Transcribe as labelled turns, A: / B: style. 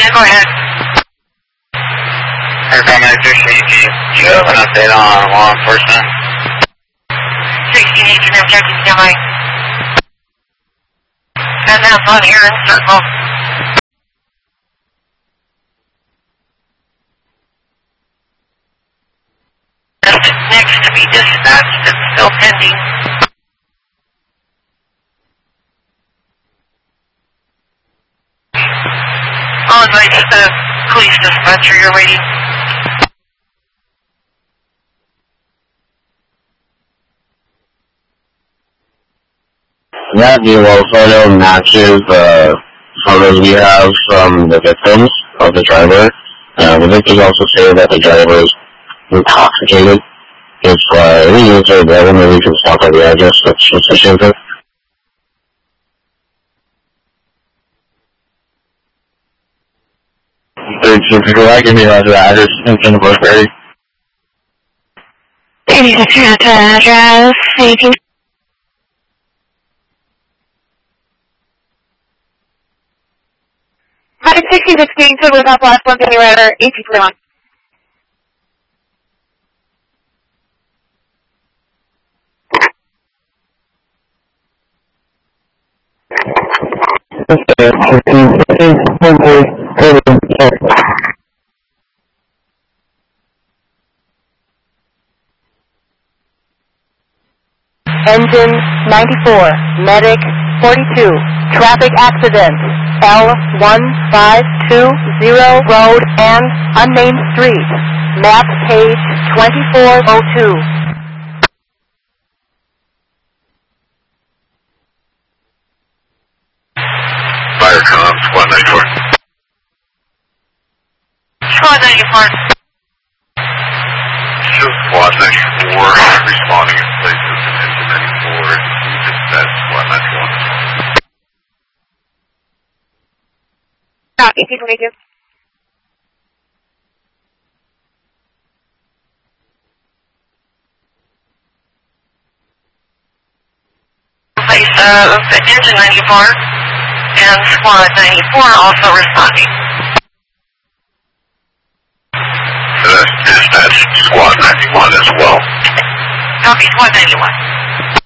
A: Yeah, go ahead.
B: Aircraft 9618, do you have an update on law enforcement?
A: 1618, I'm checking Semi. And that's on here in circle. Next to be dispatched, it's still pending. I'll advise the police dispatcher you're waiting.
C: That Velo photo matches the photos we have from the victims of the driver. The victims also say that the driver is intoxicated. If any user there, maybe we can stop at the address that's sufficient. 13, could you give me the address in the Bushbury?
A: 86 address, 18. Hi, 1616, good with up last one, penny rider, 1821.
D: Engine 94, medic 42, traffic accident, L1520 road and unnamed street, map page 2402.
C: Firecom, Squad 94.
A: Squad 94.
C: Squad 94, responding in places in Engine 94, dispatch Squad 91.
A: Copy, people need you. Place Engine 94 and Squad 94 also responding.
C: Dispatch Squad 91 as well.
A: Copy, Squad 91.